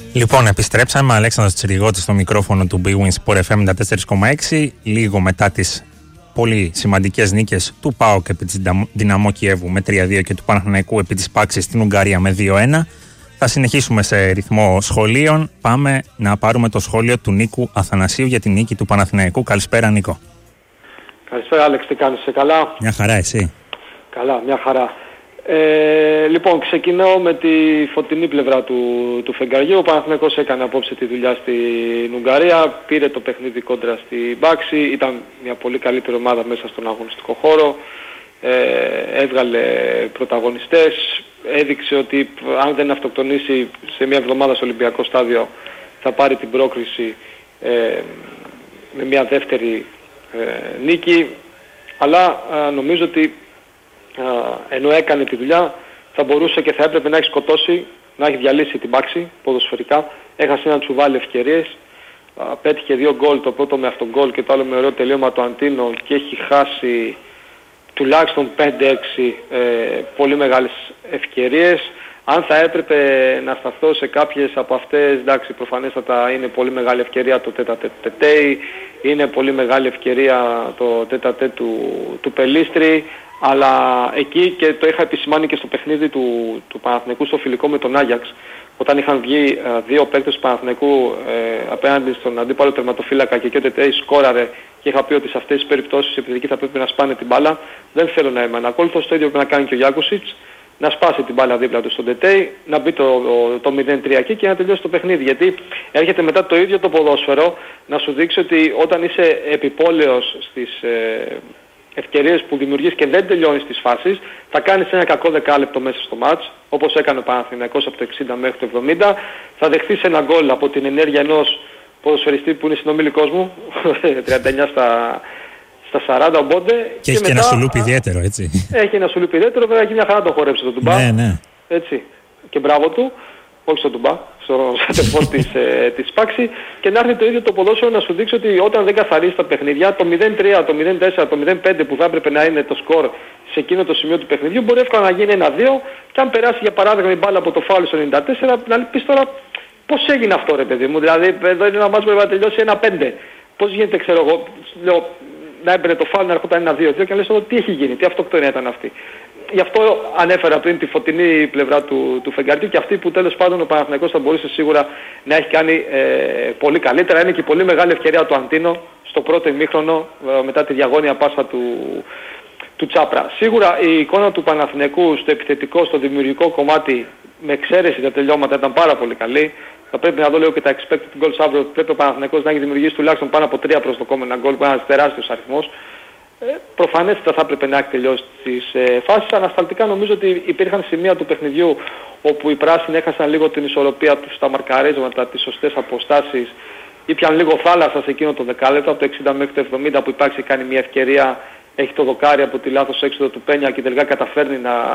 Λοιπόν, επιστρέψαμε. Αλέξανδρος Τσιριγώτης στο μικρόφωνο του Big Win Sport FM 94,6. Λίγο μετά τις πολύ σημαντικές νίκες του ΠΑΟΚ επί της Δυναμό Κιέβου με 3-2 και του Παναθηναϊκού επί της Πάξης στην Ουγγαρία με 2-1. Θα συνεχίσουμε σε ρυθμό σχολείων. Πάμε να πάρουμε το σχόλιο του Νίκου Αθανασίου για την νίκη του Παναθηναϊκού. Καλησπέρα, Νίκο. Καλησπέρα, Άλεξ, τι κάνεις, είσαι καλά? Μια χαρά, εσύ? Καλά, μια χαρά. Λοιπόν, ξεκινάω με τη φωτεινή πλευρά του φεγγαριού. Ο Παναθηναϊκός έκανε απόψε τη δουλειά στην Ουγγαρία, πήρε το παιχνίδι κόντρα στην Πάξη, ήταν μια πολύ καλύτερη ομάδα μέσα στον αγωνιστικό χώρο, έβγαλε πρωταγωνιστές, έδειξε ότι αν δεν αυτοκτονήσει σε μια εβδομάδα στο Ολυμπιακό στάδιο θα πάρει την πρόκριση με μια δεύτερη νίκη, αλλά νομίζω ότι ενώ έκανε τη δουλειά θα μπορούσε και θα έπρεπε να έχει σκοτώσει, να έχει διαλύσει την Πάξη ποδοσφαιρικά. Έχασε ένα τσουβάλι ευκαιρίες, πέτυχε 2 γκολ, το πρώτο με αυτογκολ και το άλλο με ωραίο τελείωμα το Αντίνο, και έχει χάσει τουλάχιστον 5-6 πολύ μεγάλες ευκαιρίες. Αν θα έπρεπε να σταθώ σε κάποιες από αυτές, εντάξει, προφανέστατα είναι πολύ μεγάλη ευκαιρία το τέτα-τέτ, είναι πολύ μεγάλη ευκαιρία το τέτα-τέτ του Πελίστρη, αλλά εκεί, και το είχα επισημάνει και στο παιχνίδι του Παναθηναϊκού στο φιλικό με τον Άγιαξ, όταν είχαν βγει 2 παίκτες του Παναθηναϊκού απέναντι στον αντίπαλο τερματοφύλακα και ο Τετέι σκόραρε, και είχα πει ότι σε αυτές τις περιπτώσεις οι επιθετικοί θα πρέπει να σπάνε την μπάλα. Δεν θέλω να είμαι ανακόλουθος, το ίδιο πρέπει να κάνει και ο Γιάκουσιτς, να σπάσει την μπάλα δίπλα του στον Τετέι, να μπει το 0-3 εκεί και να τελειώσει το παιχνίδι. Γιατί έρχεται μετά το ίδιο το ποδόσφαιρο να σου δείξει ότι όταν είσαι επιπόλαιος στις ευκαιρίες που δημιουργείς και δεν τελειώνεις τις φάσεις, θα κάνεις ένα κακό δεκάλεπτο μέσα στο μάτς, όπως έκανε ο Παναθηναϊκός από το 60 μέχρι το 70, θα δεχθείς ένα γκολ από την ενέργεια ενός ποδοσφαιριστή που είναι συνομιλικός μου, 39 στα 40, οπότε... Και έχει και ένα σουλούπι ιδιαίτερο, έτσι. Έχει ένα σουλούπι ιδιαίτερο, βέβαια έχει μια χαρά το χορέψει το Ντουμπά. Ναι. Έτσι. Και μπράβο του. Όχι στο Ντουμπά, στο σατεφό της Πάξη, και να έρθει το ίδιο το ποδόσφαιρο να σου δείξει ότι όταν δεν καθαρίζει τα παιχνίδια, το 0-3, το 0-4, το 0-5 που θα έπρεπε να είναι το σκορ σε εκείνο το σημείο του παιχνιδιού, μπορεί εύκολα να γίνει 1-2, και αν περάσει για παράδειγμα η μπάλα από το φάουλ στο 94, να πεις τώρα πώς έγινε αυτό, ρε παιδί μου, δηλαδή εδώ είναι ένα μάτς που πρέπει να τελειώσει 1-5. Πώς γίνεται, ξέρω εγώ, λέω, να έμπαινε το φάουλ, να έρχονταν 1-2 και να λες εδώ τι έχει γίνει, τι αυτοκτονία ήταν αυτή. Γι' αυτό ανέφερα πριν τη φωτεινή πλευρά του φεγγαριού, και αυτή που τέλος πάντων ο Παναθηναϊκός θα μπορούσε σίγουρα να έχει κάνει πολύ καλύτερα. Είναι και η πολύ μεγάλη ευκαιρία του Αντίνο στο πρώτο ημίχρονο μετά τη διαγώνια πάσα του Τσάπρα. Σίγουρα η εικόνα του Παναθηναϊκού στο επιθετικό, στο δημιουργικό κομμάτι, με εξαίρεση τα τελειώματα, ήταν πάρα πολύ καλή. Θα πρέπει να δω λίγο και τα expected goals αύριο. Πρέπει ο Παναθηναϊκός να έχει δημιουργήσει τουλάχιστον πάνω από 3 προσδοκόμενα γκολ, που είναι ένας τεράστιος αριθμός. Προφανέστατα θα έπρεπε να έχει τελειώσει τις φάσεις. Ανασταλτικά νομίζω ότι υπήρχαν σημεία του παιχνιδιού όπου οι πράσινοι έχασαν λίγο την ισορροπία τους στα μαρκαρίσματα, τις σωστές αποστάσεις, ήπιαν λίγο θάλασσα σε εκείνο το δεκάλεπτο, από το 60 μέχρι το 70 που υπάρχει, κάνει μια ευκαιρία, έχει το δοκάρι από τη λάθος έξοδο του Πένια και τελικά καταφέρνει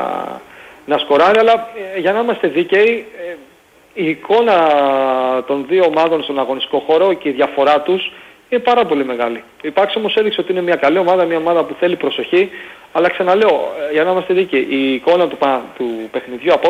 να σκοράρει. Αλλά για να είμαστε δίκαιοι, η εικόνα των δύο ομάδων στον αγωνιστικό χώρο και η διαφορά τους είναι πάρα πολύ μεγάλη. Η Πάξη όμως έδειξε ότι είναι μια καλή ομάδα, μια ομάδα που θέλει προσοχή, αλλά ξαναλέω, για να είμαστε δίκαιοι, η εικόνα του παιχνιδιού